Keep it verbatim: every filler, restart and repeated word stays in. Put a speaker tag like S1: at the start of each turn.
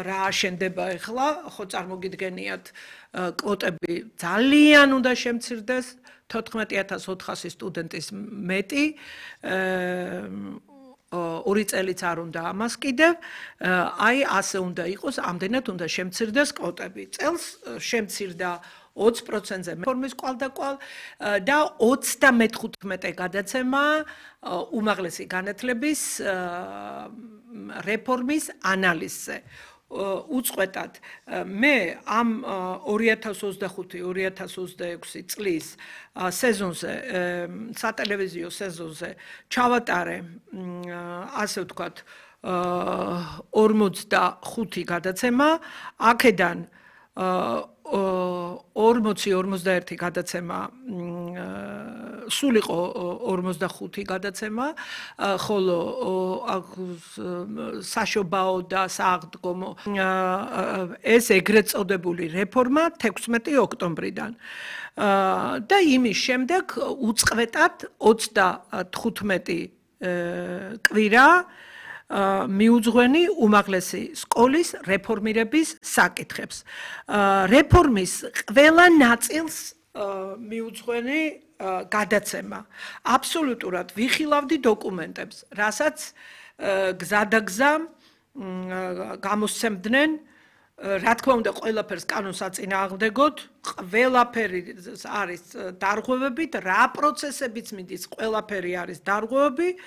S1: რა აშენდება ახლა, ხო წარმოგიდგენიათ, კვოტები ძალიან უნდა შემცირდეს, თოთხმეტი ათას ოთხასი სტუდენტის მეტი, ორი წელიც არ უნდა ამას კიდევ, აი ასე უნდა იყოს, ამდენად უნდა შემცირდეს კვოტები. წელს შემცირდა ოცი პროცენტზე რეფორმის კვალდაკვალ და ოცდამეთხუთმეტე გადაცემა უმაღლესი განათლების რეფორმის ანალიზზე. უწყვეტად მე ამ ორი ათას ოცდახუთი ორი ათას ოცდაექვსი წლის სეზონზე, სატელევიზიო სეზონზე ჩავატარე, ასე ვთქვათ, ორმოცდახუთი გადაცემა, აქედან ორმოცი ორმოცდაერთი გადაცემა სულ იყო ორმოცდახუთი გადაცემა, ხოლო საშობაო და სააღდგომო ეს ეგრეთ წოდებული რეფორმა თექვსმეტი ოქტომბრიდან. და იმის შემდეგ უწყვეტად ოცდათხუთმეტი კვირა მიუძღვენი უმაღლესი სკოლის რეფორმირების საკითხებს. რეფორმის ყველა ნაწილს მიუძღვენი გადაცემა. აბსოლუტურად ვიხილავდი დოკუმენტებს, რასაც გზადაგზა გამოსცემდნენ, რა თქმა უნდა, ყველაფერს კანონს აწინააღმდეგოთ, ყველაფერი არის დარღვევებით, რა პროცესებიც მიდის, ყველაფერი არის დარღვევები.